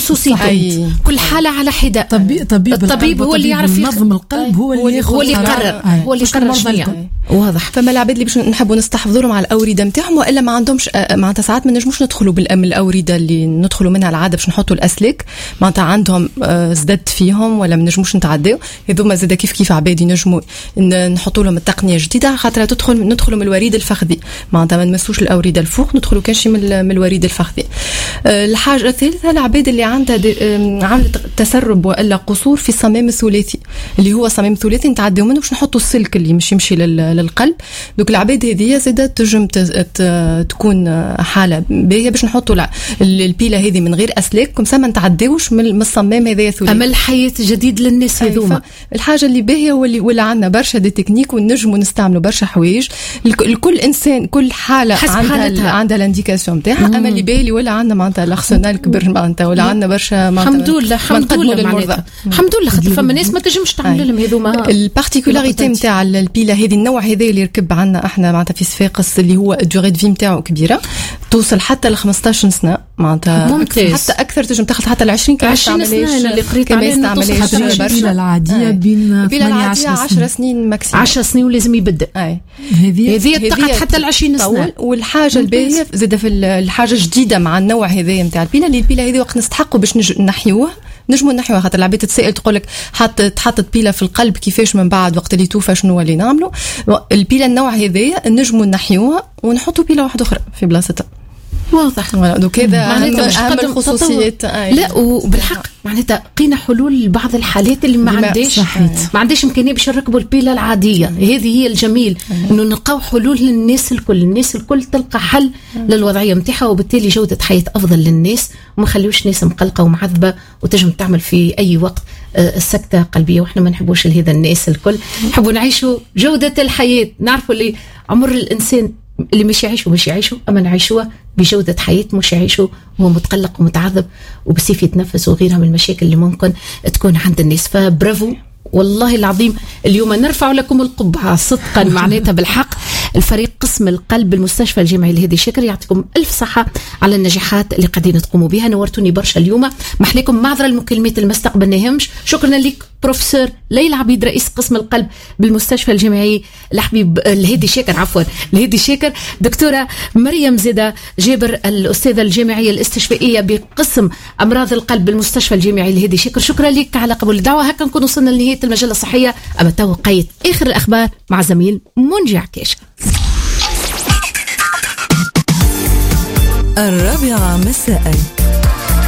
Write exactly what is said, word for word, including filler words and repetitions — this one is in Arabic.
خصوصيته، كل حالة على حدة. طبيب طبيب الطبيب هو اللي يعرف ينظم القلب، هو اللي هو اللي يقرر هو اللي يقرر شنو. واضح. فما العباد اللي باش نحبوا نستحفظوا لهم على الأوردة نتاعهم، والا ما عندهمش معناتها ساعات ما نجموش ندخلوا بالأم الأوردة اللي ندخلوا منها العادة باش نحطوا الأسلك، معناتها عندهم زدت فيهم ولا ما نجموش نتعداو. هذوما زاد كيف كيف عباد ينجموا نحطوا لهم التقنية جديدة، خاطر تدخل ندخلوا من الوريد الفخذي، معناتها ما نمسوش الأوردة الفوق، ندخلوا كاشي من الوريد الفخذي. الحاجة الثالثة العباد اللي عندها عملت تسرب والا قصور في الصمام الثلاثي، اللي هو صمام ثلاثي نتعداو منه باش نحطوا السلك اللي مش يمشي للقلب. دوك العباد هذه زاده تنجم تكون حاله باهيه باش نحطوا البيله هذه من غير اسلاك، كم ما نتعداوش من الصمام هذا الثلاثي. امل حياه جديد للناس هذوما. الحاجه اللي باهيه هو اللي ولا عندنا برشا دي تكنيك ونجموا نستعملوا برشا حوايج. الكل انسان كل حاله عندها عندها الانديكاسيون نتاعها. اما اللي باهي ولا عندنا معناتها الارسنال كبر معناتها، ولا عندنا برشا معناتها الحمد لله الحمد لله معناتها الحمد لله، خاطر فما ناس ما تنجمش تعمل لهم هذوما. البارتيكولاريتي نتاع البيله هذه النوع هذا اللي ركب عندنا احنا معناتها في صفاقس، اللي هو الدوري دو في نتاعو كبيره، توصل حتى ل خمسطاش سنه معناتها، حتى اكثر تنجم تاخذ حتى ل عشرين كما عشرين سنه اللي قريت عليها. البيله العاديه بين ثمانية عشر سنين ماكسيموم، عشر سنين ولازم يبدل. اي هذه هذه تقعد حتى ل عشرين سنه. والحاجه الباهيه زاده في الحاجه الجديده مع النوع هذا نتاع البيله، اللي البيله هذه وقت نستحقوا باش نحيوه نجموا نحيوها، خاطر العباد تتسائل تقول لك حط حطت بيله في القلب كيفاش من بعد وقت اللي توفى شنو اللي نعملوا. البيله النوع هذايا نجموا نحيوها ونحطوا بيله واحده اخرى في بلاصتها. واضح. دوك هذا اهم الخصوصيات. لا وبالحق معناتها لقينا حلول لبعض الحالات اللي ما عندهاش ما عندهاش امكانيه باش نركبوا البيله العاديه. هذه هي الجميل، انه نلقاو حلول للناس الكل. الناس الكل تلقى حل للوضعيه نتاعها، وبالتالي جوده حياه افضل للناس، وما خليوش ناس مقلقه ومعذبه وتجم تعمل في اي وقت السكتة قلبية. وإحنا ما نحبوش لهذا الناس الكل، نحبوا نعيشوا جودة الحياة. نعرفوا اللي عمر الإنسان اللي مش يعيشوا مش يعيشوا، أما نعيشوها بجودة حياة، مش يعيشوا وهو متقلق ومتعذب وبسيف يتنفس وغيرها من المشاكل اللي ممكن تكون عند الناس. فبرافو والله العظيم، اليوم نرفع لكم القبعة صدقا معناتها بالحق. الفريق قسم القلب بالمستشفى الجامعي الهادي شاكر يعطيكم ألف صحة على النجاحات اللي قاعدين تقوموا بها. نورتوني برشا اليوم. محليكم معذرة المكالمات اللي ما استقبلناهمش. شكرا لك بروفيسور ليلى عبيد رئيس قسم القلب بالمستشفى الجامعي الحبيب الهادي شاكر عفوا الهادي شاكر. دكتورة مريم زيدة جابر الأستاذة الجامعية الاستشفائية بقسم أمراض القلب بالمستشفى الجامعي الهادي شاكر. شكرا لك على قبول الدعوة. هكا نكون وصلنا لنهاية المجلة الصحية. أما تو قيد آخر الأخبار مع زميل منجي عكاشة. الرابعة مساء.